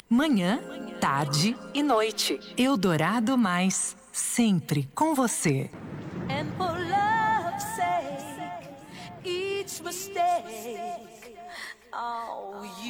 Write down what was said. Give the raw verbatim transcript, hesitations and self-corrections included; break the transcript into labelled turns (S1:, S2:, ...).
S1: Manhã, tarde e noite. Eldorado Mais, sempre com você.
S2: And for love's sake, each mistake, oh, you